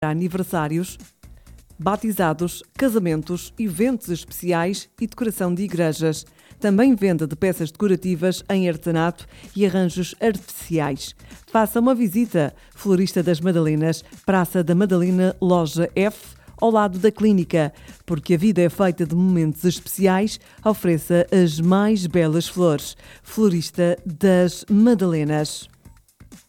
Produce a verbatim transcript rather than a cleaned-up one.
aniversários, batizados, casamentos, eventos especiais e decoração de igrejas. Também venda de peças decorativas em artesanato e arranjos artificiais. Faça uma visita. Florista das Madalenas, Praça da Madalena, Loja F, ao lado da clínica. Porque a vida é feita de momentos especiais, ofereça as mais belas flores. Florista das Madalenas.